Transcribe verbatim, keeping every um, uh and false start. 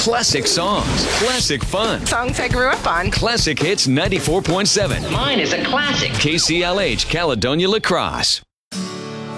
Classic songs. Classic fun. Songs I grew up on. Classic Hits ninety-four point seven. Mine is a classic. K C L H Caledonia La Crosse.